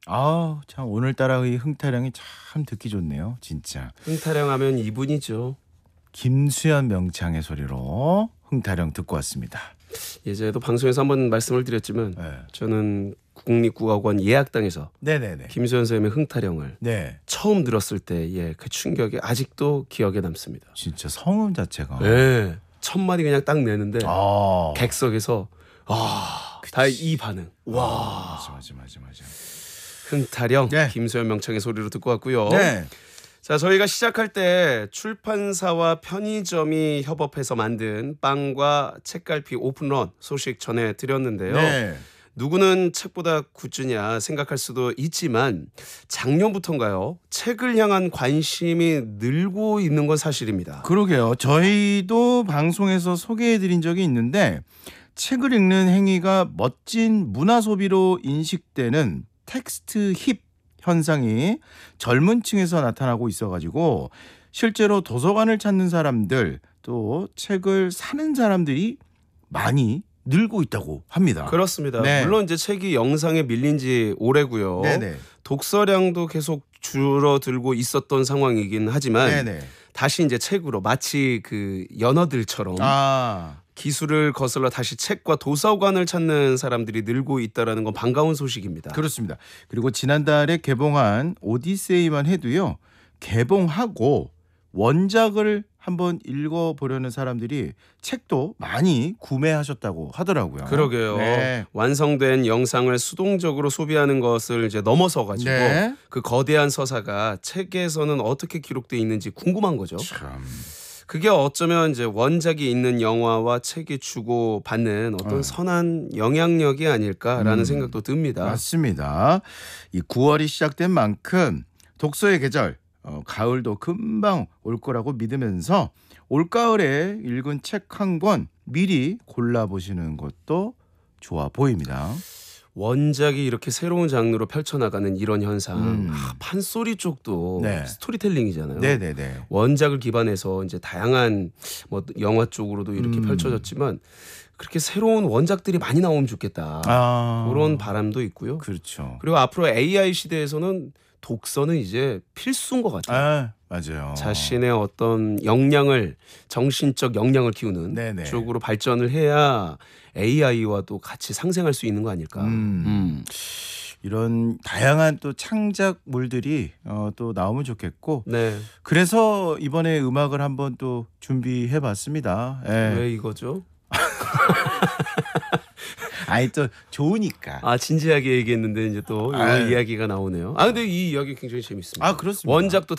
참 오늘따라 이 흥타령이 참 듣기 좋네요. 진짜. 흥타령 하면 이분이죠. 김수현 명창의 소리로 흥타령 듣고 왔습니다. 예전에도 방송에서 한번 말씀을 드렸지만 네. 저는 국립국악원 예약당에서 네네네. 김수현 선생님의 흥타령을 네. 처음 들었을 때의 그 충격이 아직도 기억에 남습니다. 진짜 성음 자체가. 네. 첫 마디 그냥 딱 내는데 아. 객석에서 다 이 반응. 와. 맞아. 흥타령 네. 김수현 명창의 소리로 듣고 왔고요. 네. 자, 저희가 시작할 때 출판사와 편의점이 협업해서 만든 빵과 책갈피 오픈런 소식 전해드렸는데요. 네. 누구는 책보다 굿즈냐 생각할 수도 있지만 작년부터인가요? 책을 향한 관심이 늘고 있는 건 사실입니다. 그러게요. 저희도 방송에서 소개해드린 적이 있는데 책을 읽는 행위가 멋진 문화 소비로 인식되는 텍스트 힙 현상이 젊은 층에서 나타나고 있어가지고 실제로 도서관을 찾는 사람들 또 책을 사는 사람들이 많이 늘고 있다고 합니다. 그렇습니다. 네. 물론 이제 책이 영상에 밀린 지 오래고요. 네네. 독서량도 계속 줄어들고 있었던 상황이긴 하지만 네네. 다시 이제 책으로 마치 그 연어들처럼 기술을 거슬러 다시 책과 도서관을 찾는 사람들이 늘고 있다는 건 반가운 소식입니다. 그렇습니다. 그리고 지난달에 개봉한 오디세이만 해도요. 개봉하고 원작을 한번 읽어보려는 사람들이 책도 많이 구매하셨다고 하더라고요. 그러게요. 네. 완성된 영상을 수동적으로 소비하는 것을 이제 넘어서 가지고 네. 그 거대한 서사가 책에서는 어떻게 기록되어 있는지 궁금한 거죠. 참. 그게 어쩌면 이제 원작이 있는 영화와 책이 주고받는 어떤 선한 영향력이 아닐까라는 생각도 듭니다. 맞습니다. 이 9월이 시작된 만큼 독서의 계절 가을도 금방 올 거라고 믿으면서 올가을에 읽은 책 한 권 미리 골라보시는 것도 좋아 보입니다. 원작이 이렇게 새로운 장르로 펼쳐나가는 이런 현상 판소리 쪽도 네. 스토리텔링이잖아요. 네네네. 원작을 기반해서 이제 다양한 뭐 영화 쪽으로도 이렇게 펼쳐졌지만 그렇게 새로운 원작들이 많이 나오면 좋겠다. 그런 바람도 있고요. 그렇죠. 그리고 앞으로 AI 시대에서는 독서는 이제 필수인 것 같아요. 맞아요. 자신의 어떤 역량을 정신적 역량을 키우는 네네. 쪽으로 발전을 해야 AI와도 같이 상생할 수 있는 거 아닐까. 이런 다양한 또 창작물들이 또 나오면 좋겠고 네. 그래서 이번에 음악을 한번 또 준비해봤습니다. 왜 이거죠? 아니 또 좋으니까. 진지하게 얘기했는데 이제 또 이런 이야기가 나오네요. 근데 이 이야기 굉장히 재밌습니다. 그렇습니다. 원작도